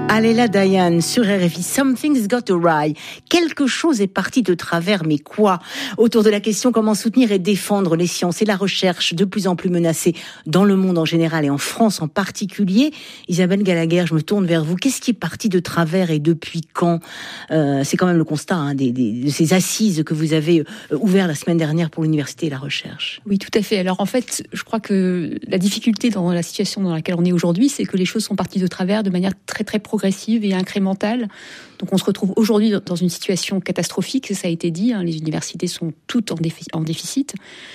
Aléla Dayan sur RFI, Something's Got Awry. Quelque chose est parti de travers, mais quoi? Autour de la question comment soutenir et défendre les sciences et la recherche de plus en plus menacées dans le monde en général et en France en particulier. Isabelle Gallagher, je me tourne vers vous. Qu'est-ce qui est parti de travers et depuis quand? C'est quand même le constat de ces assises que vous avez ouvertes la semaine dernière pour l'université et la recherche. Oui, tout à fait. Alors en fait, je crois que la difficulté dans la situation dans laquelle on est aujourd'hui, c'est que les choses sont parties de travers de manière très très progressive et incrémentale. Donc on se retrouve aujourd'hui dans une situation catastrophique, ça a été dit, les universités sont toutes en déficit.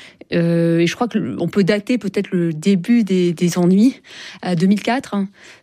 Et je crois qu'on peut dater peut-être le début des ennuis à 2004.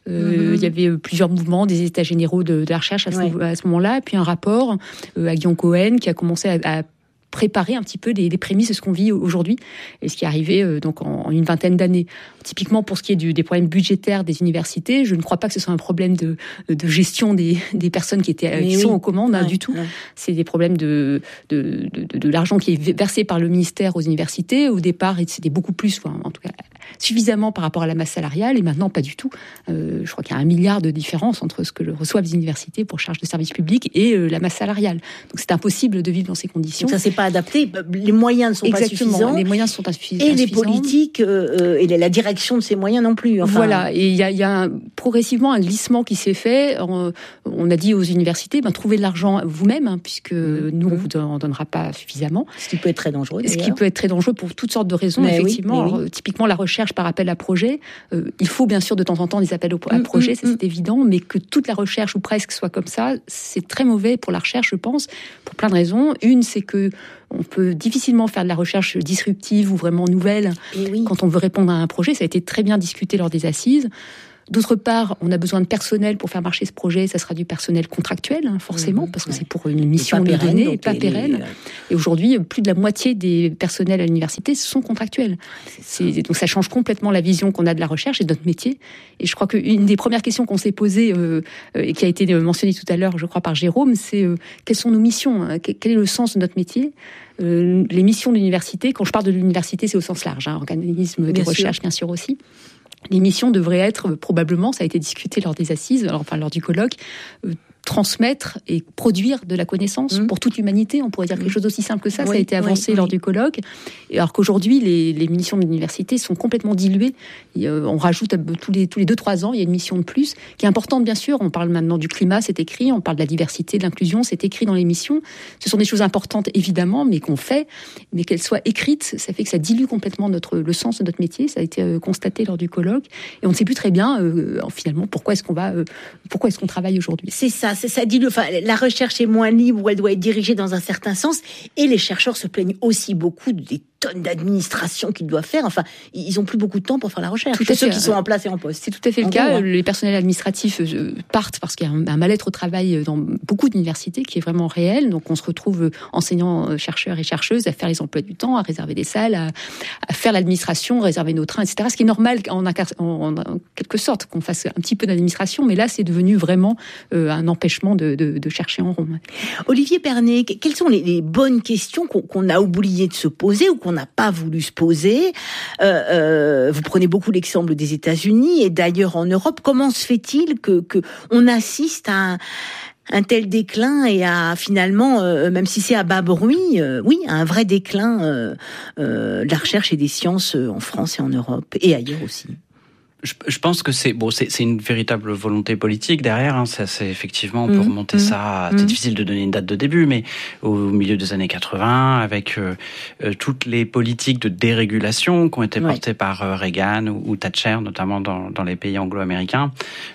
Il y avait plusieurs mouvements, des états généraux de la recherche à ce moment-là, puis un rapport à Guillaume Cohen qui a commencé à préparer un petit peu les prémices de ce qu'on vit aujourd'hui et ce qui est arrivé donc en une vingtaine d'années. Typiquement pour ce qui est des problèmes budgétaires des universités, je ne crois pas que ce soit un problème de gestion des personnes qui sont aux commandes du tout. Ouais. C'est des problèmes de l'argent qui est versé par le ministère aux universités. Au départ, c'était beaucoup plus, en tout cas suffisamment par rapport à la masse salariale, et maintenant pas du tout. Je crois qu'il y a 1 milliard de différence entre ce que reçoivent les universités pour charge de service public et la masse salariale. Donc c'est impossible de vivre dans ces conditions. Donc ça, c'est pas adapté. Les moyens ne sont pas suffisants. Les moyens sont insuffisants. Et les politiques et la direction de ces moyens non plus. Enfin... Voilà. Et il y a progressivement un glissement qui s'est fait. On a dit aux universités, trouvez de l'argent vous-même, puisque nous, on vous en donnera pas suffisamment. Ce qui peut être très dangereux. Ce qui peut être très dangereux pour toutes sortes de raisons, effectivement. Oui. Typiquement, la recherche par appel à projet. Il faut bien sûr de temps en temps des appels à projet, ça c'est évident, mais que toute la recherche, ou presque, soit comme ça, c'est très mauvais pour la recherche, je pense, pour plein de raisons. Une, c'est que on peut difficilement faire de la recherche disruptive ou vraiment nouvelle quand on veut répondre à un projet. Ça a été très bien discuté lors des assises. D'autre part, on a besoin de personnel pour faire marcher ce projet. Ça sera du personnel contractuel, forcément, parce que c'est pour une mission donnée et pas pérenne. Et aujourd'hui, plus de la moitié des personnels à l'université sont contractuels. Donc ça change complètement la vision qu'on a de la recherche et de notre métier. Et je crois qu'une des premières questions qu'on s'est posées, et qui a été mentionnée tout à l'heure, je crois, par Jérôme, c'est quelles sont nos missions? Quel est le sens de notre métier? Les missions de l'université, quand je parle de l'université, c'est au sens large, organisme de recherche, bien sûr aussi. Les missions devraient être, probablement, ça a été discuté lors des assises, lors du colloque, transmettre et produire de la connaissance pour toute l'humanité. On pourrait dire quelque chose d'aussi simple que ça. Ça a été avancé lors du colloque. Alors qu'aujourd'hui, les missions de l'université sont complètement diluées. On rajoute tous les 2-3 ans, il y a une mission de plus, qui est importante, bien sûr. On parle maintenant du climat, c'est écrit. On parle de la diversité, de l'inclusion, c'est écrit dans les missions. Ce sont des choses importantes, évidemment, mais qu'on fait. Mais qu'elles soient écrites, ça fait que ça dilue complètement le sens de notre métier. Ça a été constaté lors du colloque. Et on ne sait plus très bien, finalement, pourquoi est-ce qu'on travaille aujourd'hui. C'est ça dit la recherche est moins libre, ou elle doit être dirigée dans un certain sens, et les chercheurs se plaignent aussi beaucoup des tonnes d'administration qu'ils doivent faire. Enfin, ils ont plus beaucoup de temps pour faire la recherche. Tout ceux qui sont en place et en poste. C'est tout à fait le cas. Les personnels administratifs partent parce qu'il y a un mal-être au travail dans beaucoup d'universités qui est vraiment réel. Donc, on se retrouve enseignants, chercheurs et chercheuses à faire les emplois du temps, à réserver des salles, à faire l'administration, réserver nos trains, etc. Ce qui est normal en quelque sorte qu'on fasse un petit peu d'administration, mais là, c'est devenu vraiment un empêchement de chercher en rond. Olivier Pernet, quelles sont les bonnes questions qu'on a oublié de se poser ou qu'on n'a pas voulu se poser? Vous prenez beaucoup l'exemple des États-Unis et d'ailleurs en Europe. Comment se fait-il que on assiste à un tel déclin et à finalement, même si c'est à bas bruit, à un vrai déclin de la recherche et des sciences en France et en Europe et ailleurs aussi? Je pense que c'est une véritable volonté politique derrière. Ça, c'est effectivement, on peut remonter ça. C'est difficile de donner une date de début, mais au milieu des années 80, avec toutes les politiques de dérégulation qui ont été portées par Reagan ou Thatcher, notamment dans les pays anglo-américains,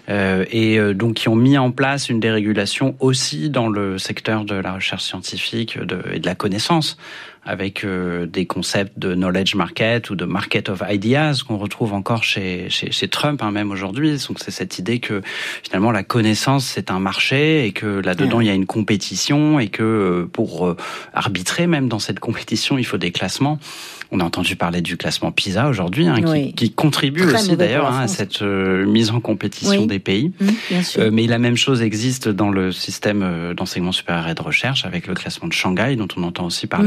et donc qui ont mis en place une dérégulation aussi dans le secteur de la recherche scientifique et de la connaissance, avec des concepts de knowledge market ou de market of ideas qu'on retrouve encore chez Trump, même aujourd'hui. Donc c'est cette idée que finalement la connaissance c'est un marché et que là-dedans il y a une compétition et que pour arbitrer même dans cette compétition il faut des classements. On a entendu parler du classement PISA aujourd'hui, qui contribue très aussi d'ailleurs à cette mise en compétition des pays. Bien sûr. Mais la même chose existe dans le système d'enseignement supérieur et de recherche avec le classement de Shanghai dont on entend aussi parler chaque année.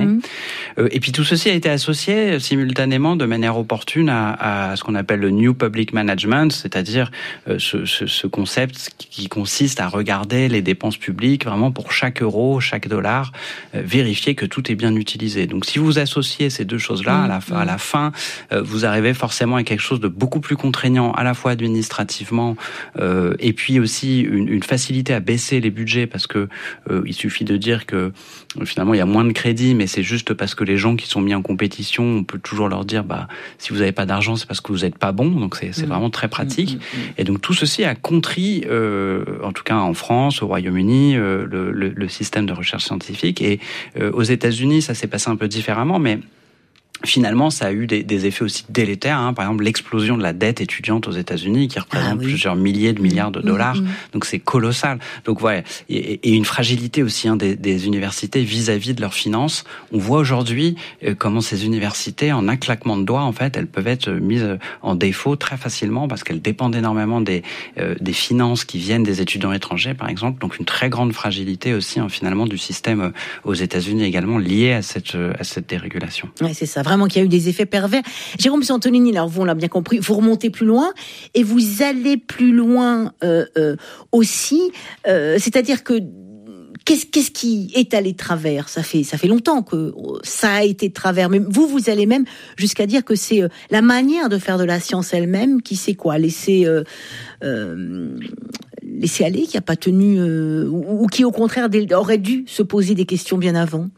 Et puis tout ceci a été associé simultanément de manière opportune à ce qu'on appelle le New Public Management, c'est-à-dire ce concept qui consiste à regarder les dépenses publiques vraiment pour chaque euro, chaque dollar, vérifier que tout est bien utilisé. Donc si vous associez ces deux choses-là, à la fin, vous arrivez forcément à quelque chose de beaucoup plus contraignant, à la fois administrativement, et puis aussi une facilité à baisser les budgets, parce que il suffit de dire que finalement il y a moins de crédit, mais c'est juste parce que les gens qui sont mis en compétition, on peut toujours leur dire si vous n'avez pas d'argent, c'est parce que vous n'êtes pas bon. Donc c'est vraiment très pratique. Et donc tout ceci a contrit, en tout cas en France, au Royaume-Uni, le système de recherche scientifique. Et aux États-Unis, ça s'est passé un peu différemment, mais finalement, ça a eu des effets aussi délétères. Par exemple, l'explosion de la dette étudiante aux États-Unis, qui représente plusieurs milliers de milliards de dollars. Donc, c'est colossal. Donc, voilà. Et une fragilité aussi des universités vis-à-vis de leurs finances. On voit aujourd'hui comment ces universités, en un claquement de doigts, en fait, elles peuvent être mises en défaut très facilement parce qu'elles dépendent énormément des finances qui viennent des étudiants étrangers, par exemple. Donc, une très grande fragilité aussi, finalement, du système aux États-Unis également liée à cette dérégulation. Ouais, c'est ça. Vraiment qu'il y a eu des effets pervers. Jérôme Santolini, alors vous, on l'a bien compris, vous remontez plus loin et vous allez plus loin aussi. C'est-à-dire que qu'est-ce qui est allé de travers ? Ça fait longtemps que ça a été de travers. Mais vous allez même jusqu'à dire que c'est la manière de faire de la science elle-même qui sait quoi ? Laisser aller, qui n'a pas tenu, ou qui au contraire aurait dû se poser des questions bien avant.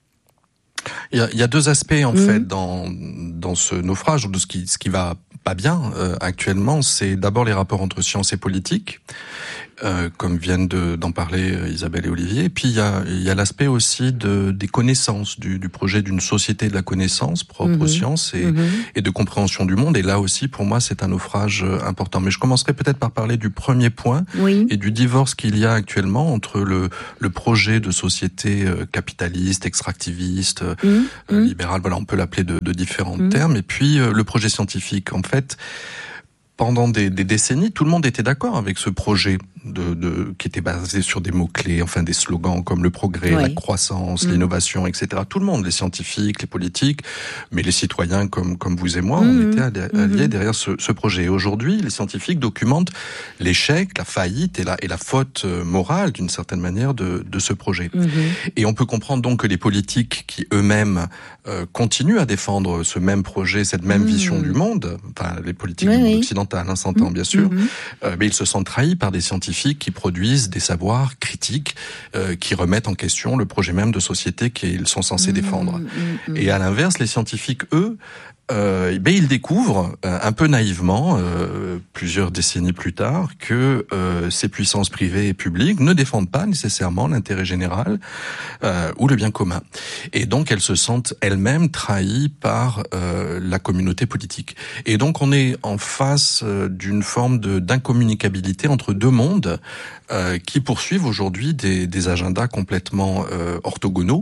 Il y a deux aspects en fait dans ce naufrage, de ce qui va pas bien actuellement. C'est d'abord les rapports entre science et politique, comme viennent d'en parler Isabelle et Olivier. Et puis il y a l'aspect aussi des connaissances, du projet d'une société de la connaissance propre aux sciences et de compréhension du monde. Et là aussi, pour moi, c'est un naufrage important. Mais je commencerai peut-être par parler du premier point et du divorce qu'il y a actuellement entre le projet de société capitaliste, extractiviste, libérale, voilà, on peut l'appeler de différents termes, et puis le projet scientifique. En fait, pendant des décennies, tout le monde était d'accord avec ce projet qui était basé sur des mots-clés, enfin des slogans comme le progrès, la croissance, l'innovation, etc. Tout le monde, les scientifiques, les politiques, mais les citoyens comme vous et moi, on était alliés derrière ce projet. Et aujourd'hui, les scientifiques documentent l'échec, la faillite et la faute morale, d'une certaine manière, de ce projet. Et on peut comprendre donc que les politiques qui eux-mêmes continuent à défendre ce même projet, cette même vision du monde, enfin les politiques du monde occidental, s'entend bien sûr, mais ils se sentent trahis par des scientifiques qui produisent des savoirs critiques, qui remettent en question le projet même de société qu'ils sont censés défendre. Et à l'inverse, les scientifiques, eux, ils découvrent un peu naïvement, plusieurs décennies plus tard, que ces puissances privées et publiques ne défendent pas nécessairement l'intérêt général ou le bien commun. Et donc elles se sentent elles-mêmes trahies par la communauté politique. Et donc on est en face d'une forme d'incommunicabilité entre deux mondes qui poursuivent aujourd'hui des agendas complètement orthogonaux.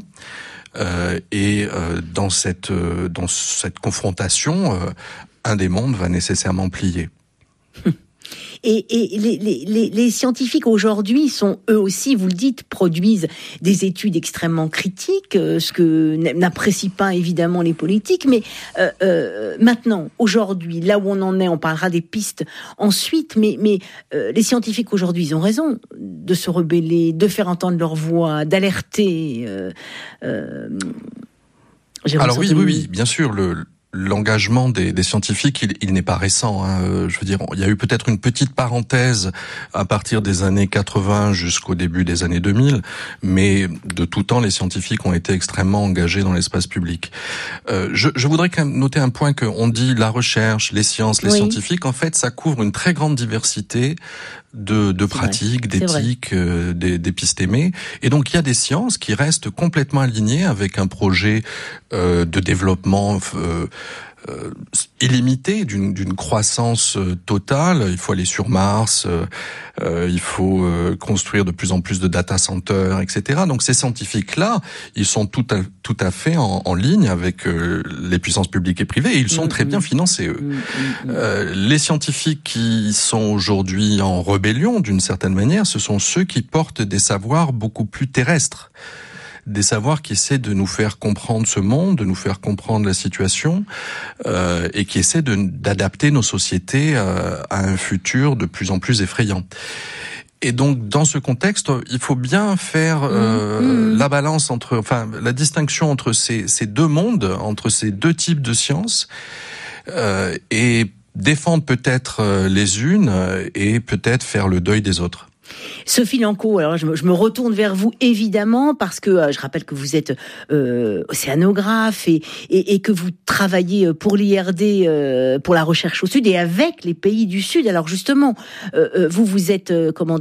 Et dans cette confrontation, un des mondes va nécessairement plier. Et les scientifiques aujourd'hui sont eux aussi, vous le dites, produisent des études extrêmement critiques, ce que n'apprécient pas évidemment les politiques. Mais maintenant, aujourd'hui, là où on en est, on parlera des pistes ensuite. Mais les scientifiques aujourd'hui, ils ont raison de se rebeller, de faire entendre leur voix, d'alerter. Alors oui, bien sûr, l'engagement des scientifiques, il n'est pas récent. Je veux dire, il y a eu peut-être une petite parenthèse à partir des années 80 jusqu'au début des années 2000, mais de tout temps, les scientifiques ont été extrêmement engagés dans l'espace public. Je voudrais quand même noter un point qu'on dit la recherche, les sciences, les scientifiques, en fait, ça couvre une très grande diversité de pratiques, d'éthiques, d'épistémées. Et donc, il y a des sciences qui restent complètement alignées avec un projet de développement illimité, d'une croissance totale. Il faut aller sur Mars, il faut construire de plus en plus de data centers, etc. Donc ces scientifiques-là, ils sont tout à fait en ligne avec les puissances publiques et privées, et ils sont très bien financés, eux. Les scientifiques qui sont aujourd'hui en rébellion, d'une certaine manière, ce sont ceux qui portent des savoirs beaucoup plus terrestres. des savoirs qui essaient de nous faire comprendre ce monde, de nous faire comprendre la situation, et qui essaient d'adapter nos sociétés à un futur de plus en plus effrayant. Et donc, dans ce contexte, il faut bien faire la balance la distinction entre ces deux mondes, entre ces deux types de sciences, et défendre peut-être les unes et peut-être faire le deuil des autres. Sophie Lanco, alors je me retourne vers vous évidemment parce que je rappelle que vous êtes océanographe et que vous travaillez pour l'IRD, pour la recherche au Sud et avec les pays du Sud. Alors justement, vous êtes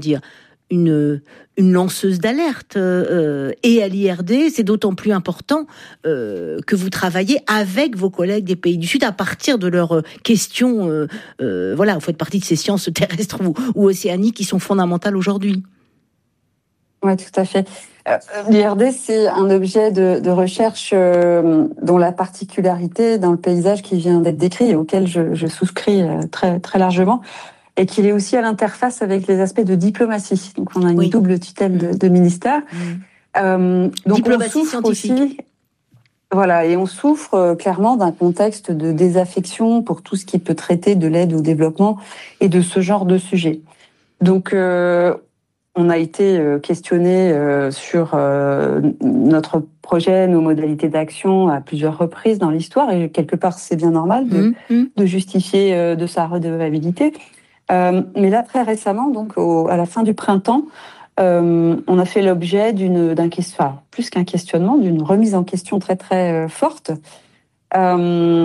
une lanceuse d'alerte et à l'IRD, c'est d'autant plus important que vous travaillez avec vos collègues des pays du Sud à partir de leurs questions. Vous faites partie de ces sciences terrestres ou océaniques qui sont fondamentales aujourd'hui. Oui, tout à fait. L'IRD, c'est un objet de recherche dont la particularité dans le paysage qui vient d'être décrit et auquel je souscris très, très largement, et qu'il est aussi à l'interface avec les aspects de diplomatie. Donc, on a une double tutelle de ministère. Donc, diplomatie on souffre scientifique. aussi, et on souffre clairement d'un contexte de désaffection pour tout ce qui peut traiter de l'aide au développement et de ce genre de sujet. Donc, on a été questionné sur notre projet, nos modalités d'action à plusieurs reprises dans l'histoire, et quelque part, c'est bien normal de justifier de sa redevabilité. Mais là, très récemment, donc à la fin du printemps, on a fait l'objet plus qu'un questionnement, d'une remise en question très très forte dans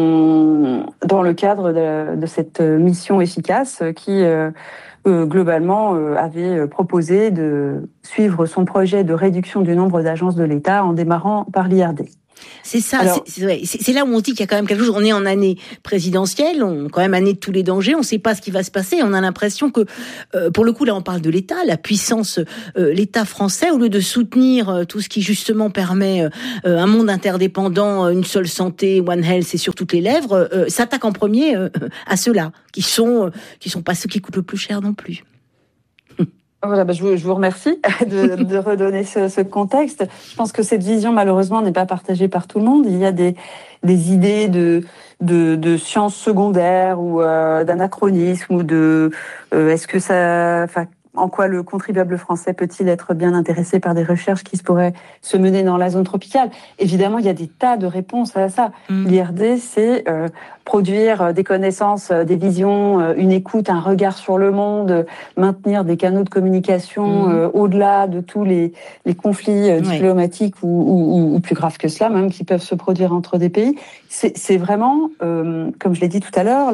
le cadre de cette mission efficace qui globalement avait proposé de suivre son projet de réduction du nombre d'agences de l'État en démarrant par l'IRD. C'est ça, c'est là où on se dit qu'il y a quand même quelque chose. On est en année présidentielle, quand même année de tous les dangers, on ne sait pas ce qui va se passer. On a l'impression que, pour le coup, là on parle de l'État, la puissance, l'État français, au lieu de soutenir tout ce qui justement permet un monde interdépendant, une seule santé, One Health et sur toutes les lèvres, s'attaque en premier à ceux-là, qui sont pas ceux qui coûtent le plus cher non plus. Voilà, je vous remercie de redonner ce contexte. Je pense que cette vision, malheureusement, n'est pas partagée par tout le monde. Il y a des idées de sciences secondaires ou d'anachronisme ou est-ce que en quoi le contribuable français peut-il être bien intéressé par des recherches qui pourraient se mener dans la zone tropicale? Évidemment, il y a des tas de réponses à ça. L'IRD, c'est produire des connaissances, des visions, une écoute, un regard sur le monde, maintenir des canaux de communication au-delà de tous les conflits diplomatiques ou plus graves que cela, même qui peuvent se produire entre des pays. C'est vraiment, comme je l'ai dit tout à l'heure,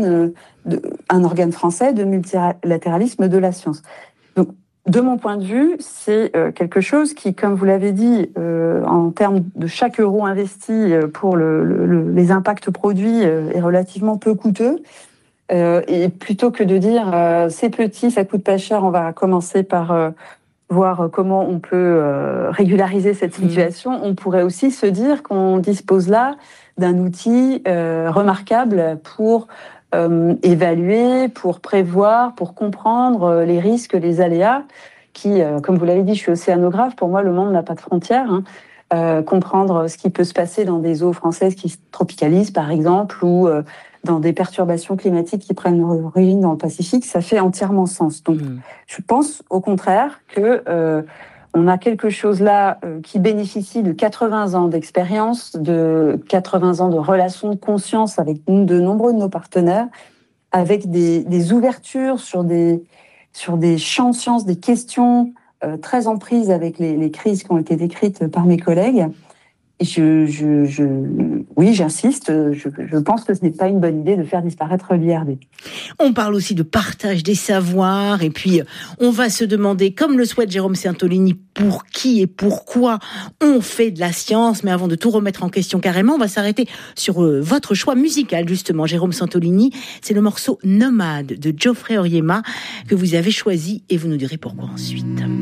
un organe français de multilatéralisme de la science. Donc, de mon point de vue, c'est quelque chose qui, comme vous l'avez dit, en termes de chaque euro investi pour les impacts produits, est relativement peu coûteux. Et plutôt que de dire c'est petit, ça coûte pas cher, on va commencer par voir comment on peut régulariser cette situation, on pourrait aussi se dire qu'on dispose là d'un outil remarquable pour évaluer, pour prévoir, pour comprendre les risques, les aléas qui, comme vous l'avez dit, je suis océanographe, pour moi le monde n'a pas de frontières. Comprendre ce qui peut se passer dans des eaux françaises qui se tropicalisent par exemple, ou dans des perturbations climatiques qui prennent origine dans le Pacifique, ça fait entièrement sens. Donc je pense au contraire que on a quelque chose là qui bénéficie de 80 ans d'expérience, de 80 ans de relations de conscience avec de nombreux de nos partenaires, avec des ouvertures sur des champs de sciences, des questions très en prise avec les crises qui ont été décrites par mes collègues. Et oui, j'insiste, je pense que ce n'est pas une bonne idée de faire disparaître l'IRD. On parle aussi de partage des savoirs, et puis on va se demander, comme le souhaite Jérôme Santolini, pour qui et pourquoi on fait de la science. Mais avant de tout remettre en question carrément, on va s'arrêter sur votre choix musical, justement, Jérôme Santolini. C'est le morceau Nomade de Geoffrey Oryema que vous avez choisi, et vous nous direz pourquoi ensuite.